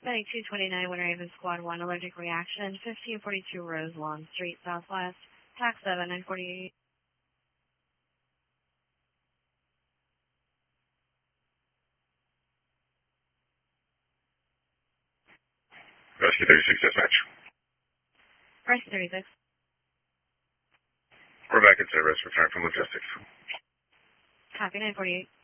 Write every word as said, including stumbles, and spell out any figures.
Suspect two twenty-nine, Winter Haven Squad one, allergic reaction, fifteen forty-two Roselawn Street, Southwest, tax seven nine forty-eight. Rescue thirty-six dispatch. Rescue thirty-six. We're back at service, return from logistics. Copy nine forty-eight.